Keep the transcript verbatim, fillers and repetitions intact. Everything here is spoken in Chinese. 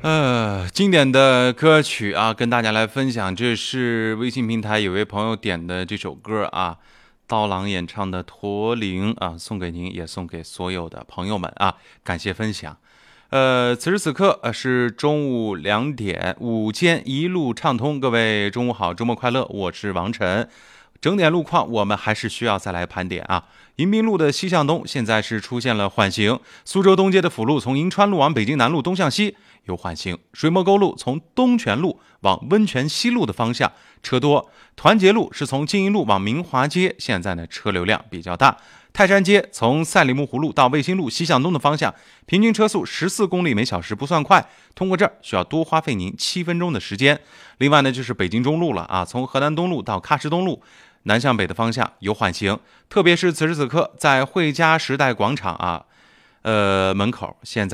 呃，经典的歌曲啊，跟大家来分享。这是微信平台有位朋友点的这首歌啊，刀郎演唱的《驼铃》啊，送给您，也送给所有的朋友们啊，感谢分享。呃，此时此刻呃是中午两点，午间一路畅通，各位中午好，周末快乐，我是王晨。整点路况，我们还是需要再来盘点啊。迎宾路的西向东现在是出现了缓行，苏州东街的辅路从银川路往北京南路东向西有缓行，水墨沟路从东泉路往温泉西路的方向车多，团结路是从金银路往明华街，现在呢车流量比较大。泰山街从赛里木湖路到卫星路西向东的方向，平均车速十四公里每小时，不算快，通过这儿需要多花费您七分钟的时间。另外呢，就是北京中路了啊，从河南东路到喀什东路南向北的方向有缓行，特别是此时此刻在汇嘉时代广场啊，呃门口现在。